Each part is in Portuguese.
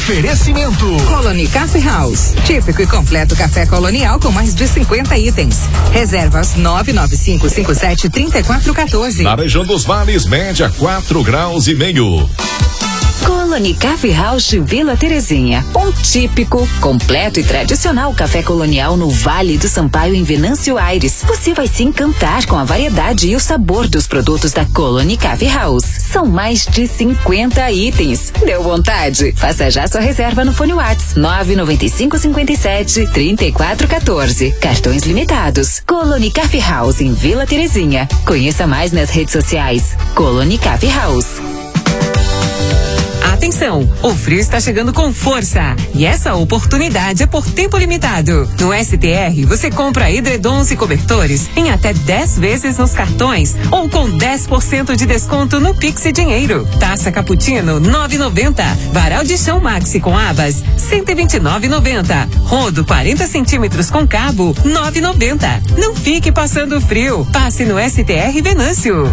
Oferecimento Colony Coffee House, típico e completo café colonial com mais de 50 itens. Reservas 995573414. Na região dos vales, média 4,5 graus. Colony Coffee House Vila Terezinha, um típico, completo e tradicional café colonial no Vale do Sampaio, em Venâncio Aires. Você vai se encantar com a variedade e o sabor dos produtos da Colony Coffee House. São mais de 50 itens. Deu vontade? Faça já sua reserva no fone WhatsApp 995573414. Cartões limitados. Colony Coffee House em Vila Terezinha. Conheça mais nas redes sociais. Colony Coffee House. Atenção, o frio está chegando com força e essa oportunidade é por tempo limitado. No STR você compra edredons e cobertores em até 10 vezes nos cartões ou com 10% de desconto no Pix Dinheiro. Taça Cappuccino 9,90. Varal de chão Maxi com abas 129,90. Rodo 40 centímetros com cabo 9,90. Não fique passando frio. Passe no STR Venâncio.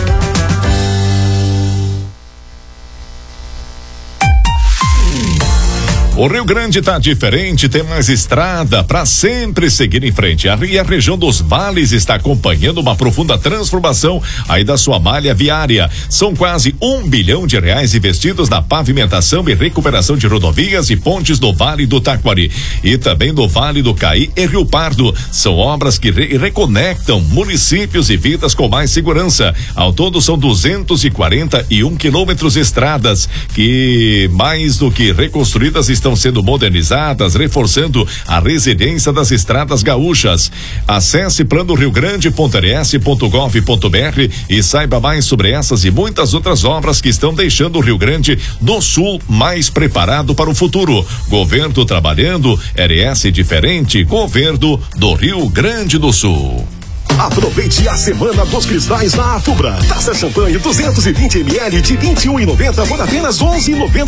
O Rio Grande tá diferente, tem mais estrada para sempre seguir em frente. E a região dos vales está acompanhando uma profunda transformação aí da sua malha viária. São quase R$1 bilhão investidos na pavimentação e recuperação de rodovias e pontes do Vale do Taquari e também do Vale do Caí e Rio Pardo. São obras que reconectam municípios e vidas com mais segurança. Ao todo são 241 quilômetros de estradas que, mais do que reconstruídas, estão sendo modernizadas, reforçando a resiliência das estradas gaúchas. Acesse planoriogrande.rs.gov.br e saiba mais sobre essas e muitas outras obras que estão deixando o Rio Grande do Sul mais preparado para o futuro. Governo trabalhando, RS diferente, governo do Rio Grande do Sul. Aproveite a semana dos cristais na Afubra. Taça champanhe 220 ml de R$21,90 por apenas R$11,90